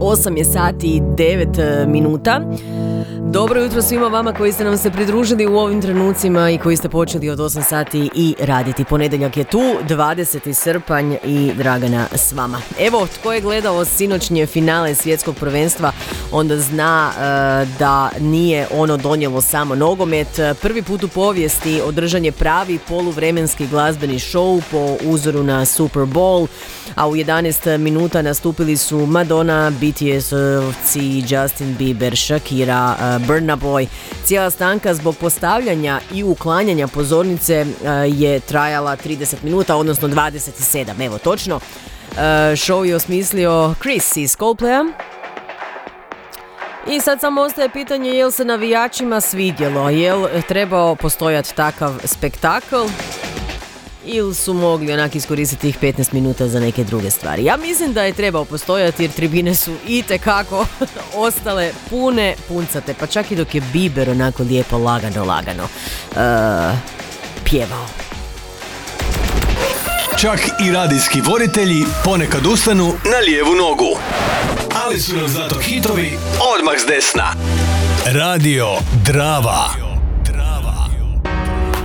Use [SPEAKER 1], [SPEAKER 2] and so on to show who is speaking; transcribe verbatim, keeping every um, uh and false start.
[SPEAKER 1] osam je sati i devet minuta. Dobro jutro svima vama koji ste nam se pridružili u ovim trenucima i koji ste počeli od osam sati i raditi. Ponedjeljak je tu, dvadeseti srpanj i Dragana s vama. Evo, tko je gledao sinoćnje finale svjetskog prvenstva, onda zna uh, da nije ono donijelo samo nogomet. Prvi put u povijesti održan je pravi poluvremenski glazbeni show po uzoru na Super Bowl, a u jedanaest minuta nastupili su Madonna, B T S-ovci, Justin Bieber, Shakira, uh, Burna Boy. Cijela stanka zbog postavljanja i uklanjanja pozornice uh, je trajala trideset minuta, odnosno dvadeset sedam, evo točno. Uh, show je osmislio Chris iz Coldplaya. I sad samo ostaje pitanje je li se navijačima svidjelo, je li trebao postojati takav spektakl ili su mogli onak iskoristiti tih petnaest minuta za neke druge stvari. Ja mislim da je trebao postojati jer tribine su itekako ostale pune puncate, pa čak i dok je Bieber onako lijepo lagano, lagano uh, pjevao.
[SPEAKER 2] Čak i radijski voditelji ponekad ustanu na lijevu nogu. Ali su nam zato hitovi odmah s desna. Radio Drava.